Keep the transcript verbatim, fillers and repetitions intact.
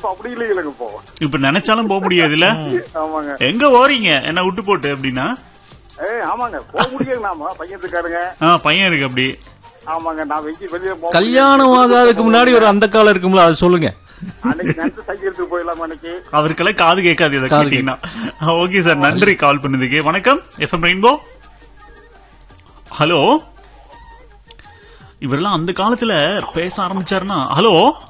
இப்ப அப்படி இல்லைங்க. இப்போ இப்ப நினைச்சாலும் போக முடியாதுல்ல. ஆமாங்க. எங்க ஓறீங்க என்ன விட்டு போட்டு அப்படின்னா? ஏ ஆமாங்க, போக முடியாது. நாம பையன் இருக்காருங்க. பையன் இருக்கு அப்படி. ஆமாங்க, நான் வெங்கி வெளியே கல்யாணம் ஆகாதுக்கு முன்னாடி ஒரு அந்த காலம் இருக்கும்ல, அது சொல்லுங்க. அவருக்கெல்லாம் காது கேட்காது இதை கேட்டீங்கன்னா. ஓகே சார், நன்றி கால் பண்ணதுக்கு. வணக்கம் எஃப்எம் ரெயின்போ. ஹலோ, இவரெல்லாம் அந்த காலத்துல பேச ஆரம்பிச்சாருன்னா. ஹலோ